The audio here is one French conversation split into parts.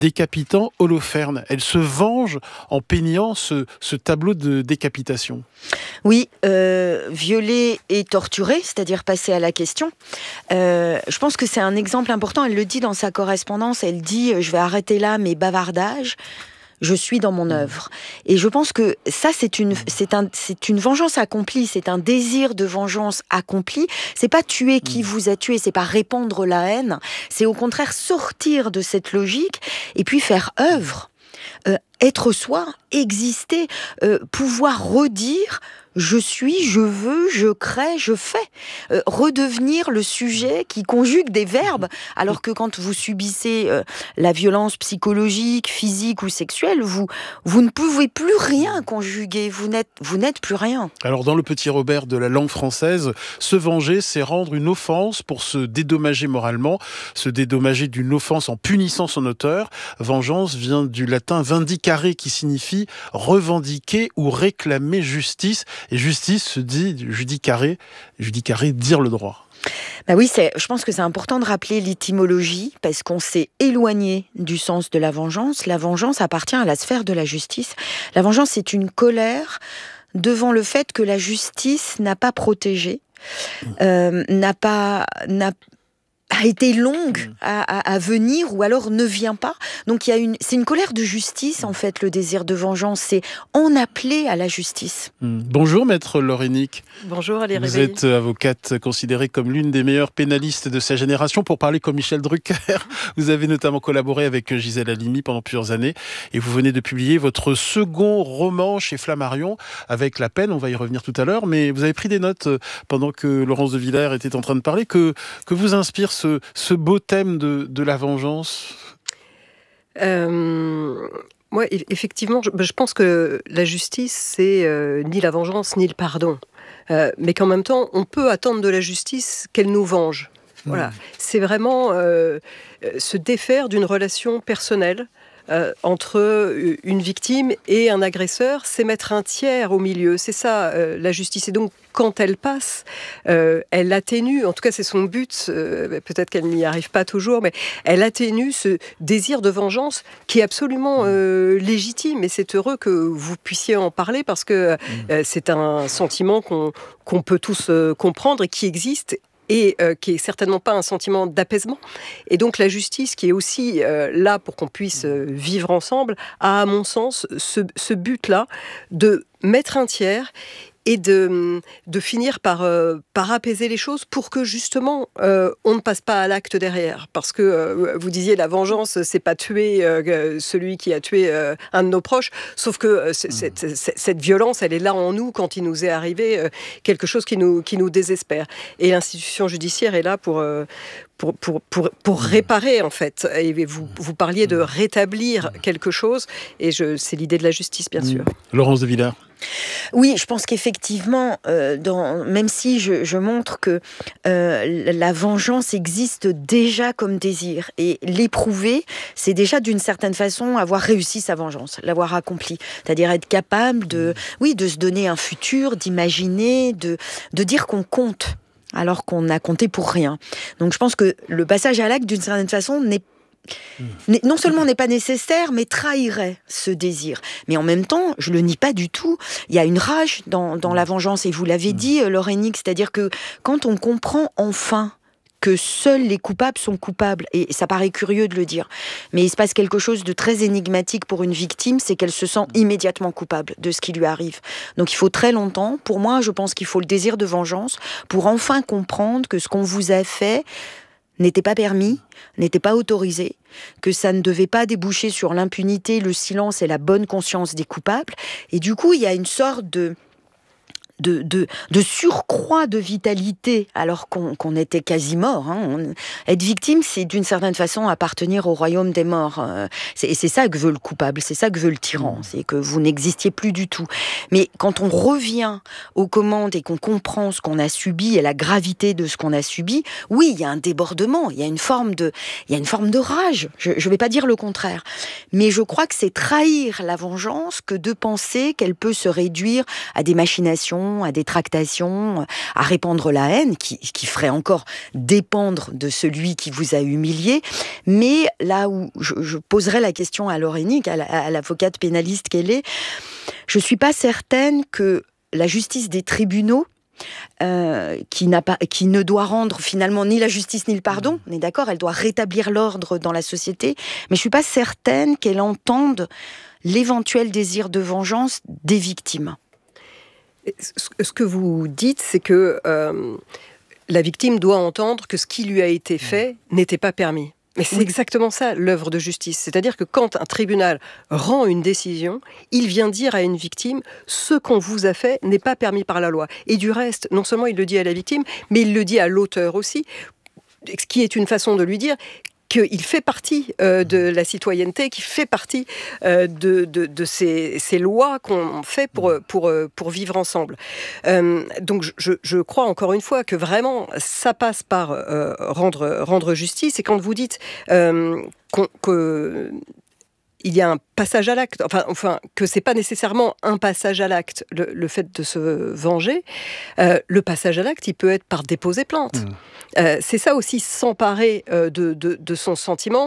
décapitant Holoferne. Elle se venge en peignant ce tableau de décapitation. Oui, violer et torturer, c'est-à-dire passer à la question. Je pense que c'est un exemple important. Elle le dit dans sa correspondance. Elle dit « Je vais arrêter là mes bavardages. Je suis dans mon œuvre ». Et je pense que ça, c'est une vengeance accomplie. C'est un désir de vengeance accompli. C'est pas tuer qui vous a tué. C'est pas répandre la haine. C'est au contraire sortir de cette logique et puis faire œuvre. Être soi, exister, pouvoir redire je suis, je veux, je crée, je fais. Redevenir le sujet qui conjugue des verbes, alors que quand vous subissez la violence psychologique, physique ou sexuelle, vous ne pouvez plus rien conjuguer, vous n'êtes plus rien. Alors dans le Petit Robert de la langue française, se venger, c'est rendre une offense pour se dédommager moralement, se dédommager d'une offense en punissant son auteur. Vengeance vient du latin vindicare qui signifie revendiquer ou réclamer justice. Et justice se dit judicare, dire le droit. Bah oui, je pense que c'est important de rappeler l'étymologie parce qu'on s'est éloigné du sens de la vengeance. La vengeance appartient à la sphère de la justice. La vengeance, c'est une colère devant le fait que la justice n'a pas protégé, a été longue à venir ou alors ne vient pas. Donc c'est une colère de justice en fait, le désir de vengeance, c'est en appeler à la justice. Bonjour maître Laurénic. Bonjour Valérie. Vous êtes avocate considérée comme l'une des meilleures pénalistes de sa génération, pour parler comme Michel Drucker. Vous avez notamment collaboré avec Gisèle Halimi pendant plusieurs années et vous venez de publier votre second roman chez Flammarion avec La peine, on va y revenir tout à l'heure, mais vous avez pris des notes pendant que Laurence de Villers était en train de parler. Que vous inspire ce beau thème de la vengeance? Moi, effectivement, je pense que la justice, c'est ni la vengeance, ni le pardon. Mais qu'en même temps, on peut attendre de la justice qu'elle nous venge. Voilà. C'est vraiment se défaire d'une relation personnelle entre une victime et un agresseur, c'est mettre un tiers au milieu. C'est ça, la justice. Et donc, quand elle passe, elle atténue, en tout cas c'est son but, peut-être qu'elle n'y arrive pas toujours, mais elle atténue ce désir de vengeance qui est absolument légitime. Et c'est heureux que vous puissiez en parler parce que c'est un sentiment qu'on peut tous comprendre et qui existe. Et qui est certainement pas un sentiment d'apaisement. Et donc la justice, qui est aussi là pour qu'on puisse vivre ensemble, a à mon sens ce but-là de mettre un tiers et de finir par apaiser les choses pour que justement on ne passe pas à l'acte derrière. Parce que vous disiez la vengeance, c'est pas tuer celui qui a tué un de nos proches, sauf que cette violence, elle est là en nous quand il nous est arrivé quelque chose qui nous désespère. Et l'institution judiciaire est là pour réparer en fait. Et vous parliez de rétablir quelque chose, et c'est l'idée de la justice bien sûr. Laurence de Villers. Oui, je pense qu'effectivement, même si je montre que la vengeance existe déjà comme désir, et l'éprouver, c'est déjà d'une certaine façon avoir réussi sa vengeance, l'avoir accomplie. C'est-à-dire être capable de se donner un futur, d'imaginer, de dire qu'on compte, alors qu'on n'a compté pour rien. Donc je pense que le passage à l'acte, d'une certaine façon, non seulement n'est pas nécessaire, mais trahirait ce désir. Mais en même temps, je le nie pas du tout, il y a une rage dans la vengeance, et vous l'avez dit, Laurénic, c'est-à-dire que quand on comprend enfin que seuls les coupables sont coupables, et ça paraît curieux de le dire, mais il se passe quelque chose de très énigmatique pour une victime, c'est qu'elle se sent immédiatement coupable de ce qui lui arrive. Donc il faut très longtemps, pour moi je pense qu'il faut le désir de vengeance, pour enfin comprendre que ce qu'on vous a fait n'était pas permis, n'était pas autorisé, que ça ne devait pas déboucher sur l'impunité, le silence et la bonne conscience des coupables. Et du coup, il y a une sorte de surcroît de vitalité alors qu'on était quasi mort. Être victime, c'est d'une certaine façon appartenir au royaume des morts. C'est ça que veut le coupable, c'est ça que veut le tyran, c'est que vous n'existiez plus du tout. Mais quand on revient aux commandes et qu'on comprend ce qu'on a subi et la gravité de ce qu'on a subi, oui, il y a un débordement, il y a une forme de rage. Je ne vais pas dire le contraire. Mais je crois que c'est trahir la vengeance que de penser qu'elle peut se réduire à des machinations, à des tractations, à répandre la haine, qui ferait encore dépendre de celui qui vous a humilié. Mais là où je poserais la question à Laure Hennig, à l'avocate pénaliste qu'elle est, je ne suis pas certaine que la justice des tribunaux, qui ne doit rendre finalement ni la justice ni le pardon, on est d'accord, elle doit rétablir l'ordre dans la société, mais je ne suis pas certaine qu'elle entende l'éventuel désir de vengeance des victimes. Ce que vous dites, c'est que la victime doit entendre que ce qui lui a été fait n'était pas permis. Mais c'est exactement ça, l'œuvre de justice. C'est-à-dire que quand un tribunal rend une décision, il vient dire à une victime « ce qu'on vous a fait n'est pas permis par la loi ». Et du reste, non seulement il le dit à la victime, mais il le dit à l'auteur aussi, ce qui est une façon de lui dire qu'il fait partie de la citoyenneté, qu'il fait partie de ces lois qu'on fait pour vivre ensemble. Donc je crois encore une fois que vraiment ça passe par rendre justice. Et quand vous dites il y a un passage à l'acte, enfin que c'est pas nécessairement un passage à l'acte, le fait de se venger, le passage à l'acte, il peut être par déposer plainte. C'est ça aussi, s'emparer de son sentiment,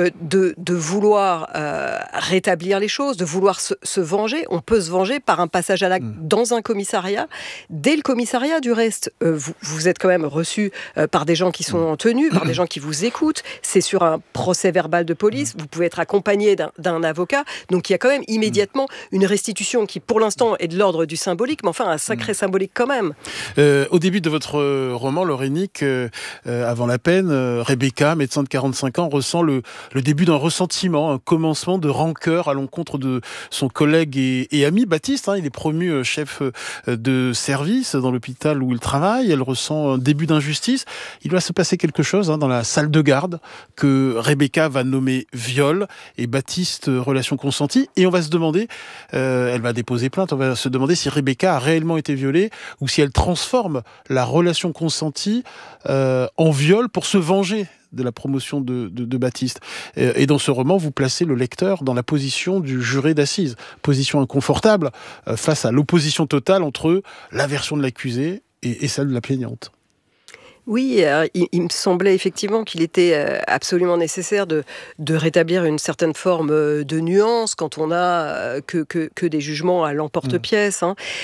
de vouloir rétablir les choses, de vouloir se venger. On peut se venger par un passage à l'acte dans un commissariat. Dès le commissariat, du reste, vous êtes quand même reçu par des gens qui sont en tenue, par des gens qui vous écoutent. C'est sur un procès verbal de police. Vous pouvez être accompagné d'un avocat. Donc il y a quand même immédiatement une restitution qui, pour l'instant, est de l'ordre du symbolique, mais enfin un sacré symbolique quand même. Au début de votre roman, Laure Hennig, avant la peine, Rebecca, médecin de 45 ans, ressent le début d'un ressentiment, un commencement de rancœur à l'encontre de son collègue et ami Baptiste. Il est promu chef de service dans l'hôpital où il travaille. Elle ressent un début d'injustice. Il va se passer quelque chose dans la salle de garde que Rebecca va nommer viol et Baptiste relation consentie. Et on va se demander, elle va déposer plainte, on va se demander si Rebecca a réellement été violée ou si elle transforme la relation consentie en viol pour se venger de la promotion de Baptiste. Et dans ce roman, vous placez le lecteur dans la position du juré d'assises. Position inconfortable face à l'opposition totale entre la version de l'accusé et celle de la plaignante. Oui, il me semblait effectivement qu'il était absolument nécessaire de rétablir une certaine forme de nuance quand on a que des jugements à l'emporte-pièce.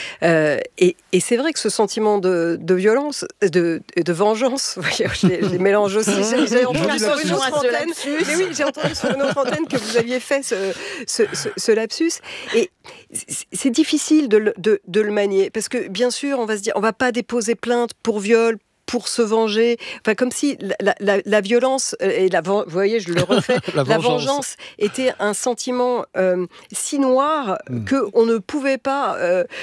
Et c'est vrai que ce sentiment de violence, de vengeance, je les mélange aussi. J'ai entendu sur une autre antenne, mais oui, j'ai entendu sur une autre antenne que vous aviez fait ce lapsus. Et c'est difficile de le manier, parce que bien sûr, on va se dire, on va pas déposer plainte pour viol, pour se venger, comme si la violence et vous voyez, je le refais, la vengeance était un sentiment si noir qu'on ne pouvait pas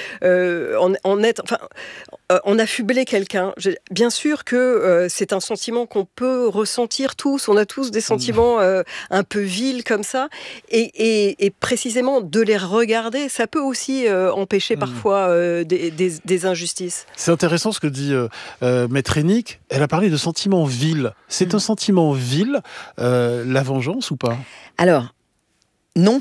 en être, en affubler quelqu'un. Bien sûr que c'est un sentiment qu'on peut ressentir tous. On a tous des sentiments un peu vils comme ça, et précisément de les regarder, ça peut aussi empêcher parfois des injustices. C'est intéressant ce que dit Maître Hennig. Elle a parlé de sentiment vil. C'est un sentiment vil, la vengeance ou pas ? Alors, non.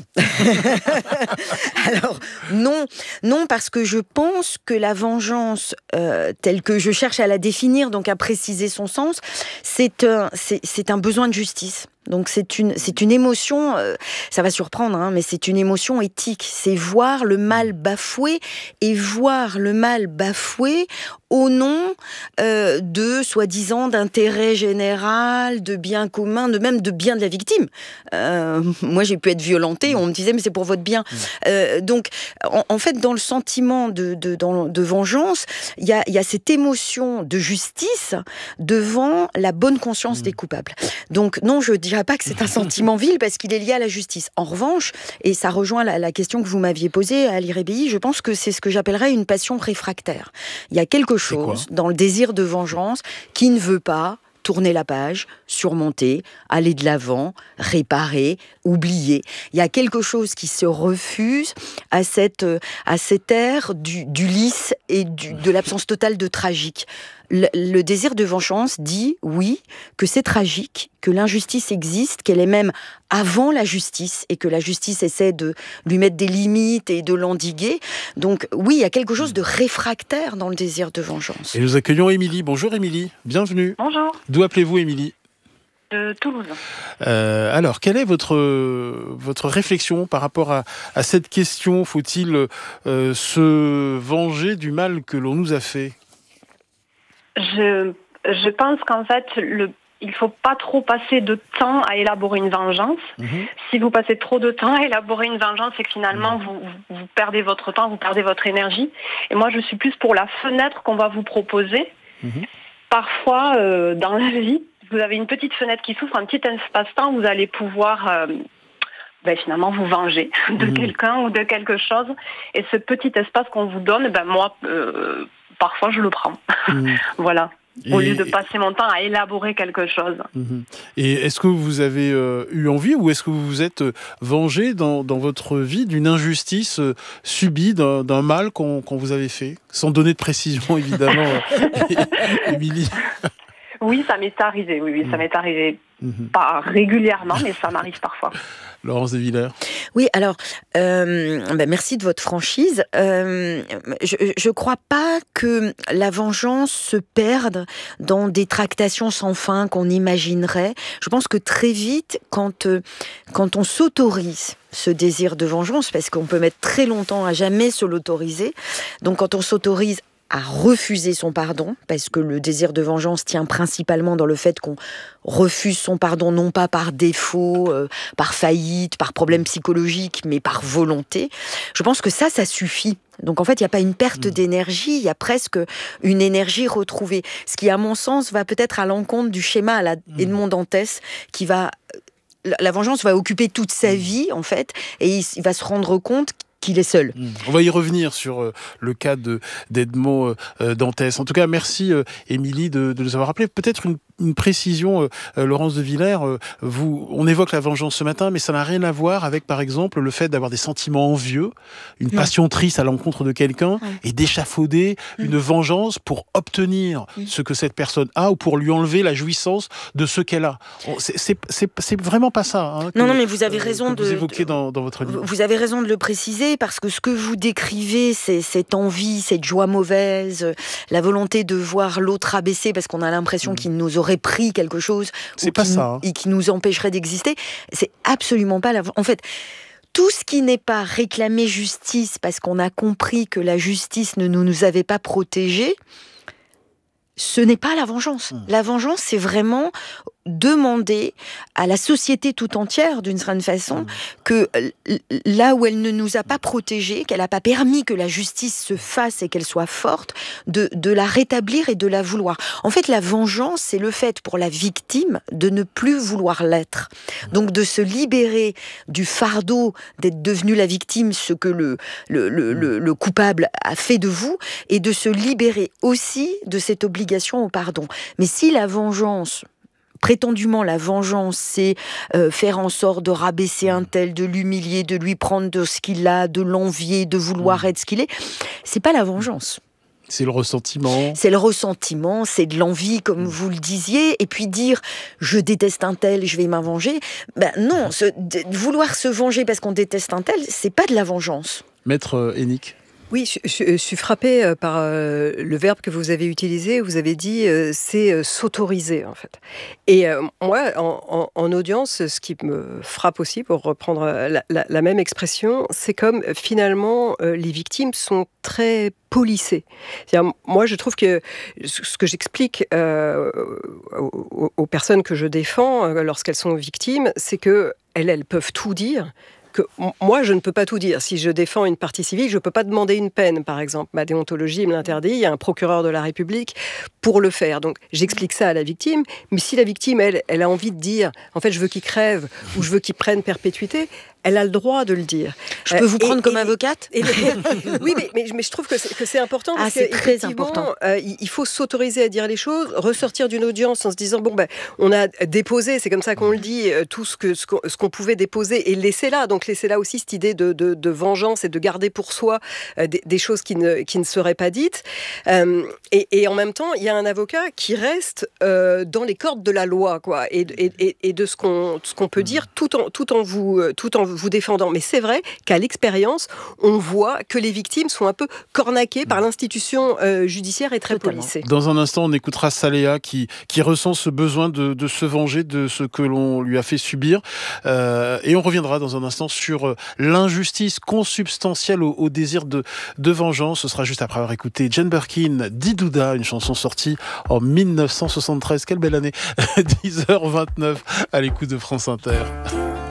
Alors, non, parce que je pense que la vengeance, telle que je cherche à la définir, donc à préciser son sens, c'est un besoin de justice. Donc c'est une émotion, ça va surprendre, mais c'est une émotion éthique. C'est voir le mal bafoué, et voir le mal bafoué au nom de soi-disant d'intérêt général, de bien commun, même de bien de la victime. Moi j'ai pu être violentée, on me disait mais c'est pour votre bien. Donc en fait dans le sentiment de vengeance, il y a cette émotion de justice devant la bonne conscience des coupables. Donc non, je dirais pas que c'est un sentiment vil parce qu'il est lié à la justice. En revanche, et ça rejoint la question que vous m'aviez posée, Ali Rebéi, je pense que c'est ce que j'appellerais une passion réfractaire. Il y a quelque chose dans le désir de vengeance qui ne veut pas tourner la page, surmonter, aller de l'avant, réparer, oublier. Il y a quelque chose qui se refuse à cette ère du lisse et de l'absence totale de tragique. Le désir de vengeance dit, oui, que c'est tragique, que l'injustice existe, qu'elle est même avant la justice, et que la justice essaie de lui mettre des limites et de l'endiguer. Donc oui, il y a quelque chose de réfractaire dans le désir de vengeance. Et nous accueillons Émilie. Bonjour Émilie, bienvenue. Bonjour. D'où appelez-vous Émilie ? De Toulouse. Alors, quelle est votre réflexion par rapport à cette question ? Faut-il se venger du mal que l'on nous a fait ? Je pense qu'en fait, il ne faut pas trop passer de temps à élaborer une vengeance. Si vous passez trop de temps à élaborer une vengeance, c'est que finalement, vous perdez votre temps, vous perdez votre énergie. Et moi, je suis plus pour la fenêtre qu'on va vous proposer. Parfois, dans la vie, vous avez une petite fenêtre qui s'ouvre, un petit espace-temps, vous allez pouvoir finalement vous venger de quelqu'un ou de quelque chose. Et ce petit espace qu'on vous donne, moi, parfois, je le prends. Voilà. Au lieu de passer mon temps à élaborer quelque chose. Et est-ce que vous avez eu envie, ou est-ce que vous vous êtes vengé dans votre vie d'une injustice subie, d'un mal qu'on vous avait fait ? Sans donner de précision, évidemment, Émilie. Oui, ça m'est arrivé. Oui, ça m'est arrivé. Pas régulièrement, mais ça m'arrive parfois. Laurence Desvillers. Oui, alors, merci de votre franchise. Je crois pas que la vengeance se perde dans des tractations sans fin qu'on imaginerait. Je pense que très vite, quand on s'autorise ce désir de vengeance, parce qu'on peut mettre très longtemps à jamais se l'autoriser, donc quand on s'autorise à refuser son pardon, parce que le désir de vengeance tient principalement dans le fait qu'on refuse son pardon, non pas par défaut, par faillite, par problème psychologique, mais par volonté. Je pense que ça suffit. Donc en fait, il n'y a pas une perte d'énergie, il y a presque une énergie retrouvée. Ce qui, à mon sens, va peut-être à l'encontre du schéma à la Edmond Dantès, qui va... La vengeance va occuper toute sa vie, en fait, et il va se rendre compte qu'il est seul. On va y revenir sur le cas d'Edmond Dantès. En tout cas, merci Émilie de nous avoir rappelé. Peut-être une précision, Laurence Desvillers, on évoque la vengeance ce matin, mais ça n'a rien à voir avec, par exemple, le fait d'avoir des sentiments envieux, une passion triste à l'encontre de quelqu'un, et d'échafauder une vengeance pour obtenir ce que cette personne a, ou pour lui enlever la jouissance de ce qu'elle a. C'est vraiment pas ça. Non, mais vous avez raison vous évoquez dans votre livre. Vous avez raison de le préciser, parce que ce que vous décrivez, c'est cette envie, cette joie mauvaise, la volonté de voir l'autre abaissé parce qu'on a l'impression qu'il nous aurait pris quelque chose, et qui nous empêcherait d'exister. C'est absolument pas la... En fait, tout ce qui n'est pas réclamer justice parce qu'on a compris que la justice ne nous avait pas protégés, ce n'est pas la vengeance. La vengeance, c'est vraiment demander à la société tout entière, d'une certaine façon, que là où elle ne nous a pas protégés, qu'elle n'a pas permis que la justice se fasse et qu'elle soit forte, de la rétablir et de la vouloir. En fait, la vengeance, c'est le fait pour la victime de ne plus vouloir l'être. Donc de se libérer du fardeau d'être devenu la victime, ce que le coupable a fait de vous, et de se libérer aussi de cette obligation au pardon. Mais si la vengeance... Prétendument, la vengeance, c'est faire en sorte de rabaisser un tel, de l'humilier, de lui prendre de ce qu'il a, de l'envier, de vouloir être ce qu'il est. C'est pas la vengeance. C'est le ressentiment. C'est le ressentiment, c'est de l'envie, comme vous le disiez. Et puis dire, je déteste un tel, je vais m'en venger. Non, vouloir se venger parce qu'on déteste un tel, c'est pas de la vengeance. Maître Hénique. Oui, je suis frappée par le verbe que vous avez utilisé. Vous avez dit c'est s'autoriser, en fait. Et moi, en audience, ce qui me frappe aussi, pour reprendre la même expression, c'est comme finalement les victimes sont très policées. C'est-à-dire, moi, je trouve que ce que j'explique aux personnes que je défends lorsqu'elles sont victimes, c'est que elles peuvent tout dire. Que moi, je ne peux pas tout dire. Si je défends une partie civile, je ne peux pas demander une peine, par exemple. Ma déontologie me l'interdit, il y a un procureur de la République pour le faire. Donc, j'explique ça à la victime, mais si la victime, elle a envie de dire « en fait, je veux qu'il crève » ou « je veux qu'il prenne perpétuité », elle a le droit de le dire. Je peux vous prendre comme avocate ? Oui, mais je trouve que c'est important. Parce c'est très important. Il faut s'autoriser à dire les choses, ressortir d'une audience en se disant, on a déposé, c'est comme ça qu'on le dit, tout ce qu'on pouvait déposer et laisser là. Donc, Donc c'est là aussi cette idée de vengeance et de garder pour soi des choses qui ne seraient pas dites. Et en même temps, il y a un avocat qui reste dans les cordes de la loi, quoi, et de ce qu'on peut dire tout en vous défendant. Mais c'est vrai qu'à l'expérience, on voit que les victimes sont un peu cornaquées par l'institution judiciaire et très policée. Dans un instant, on écoutera Saléha qui ressent ce besoin de se venger de ce que l'on lui a fait subir. Et on reviendra dans un instant sur l'injustice consubstantielle au désir de vengeance. Ce sera juste après avoir écouté Jane Birkin, Didouda, une chanson sortie en 1973. Quelle belle année. 10h29 à l'écoute de France Inter.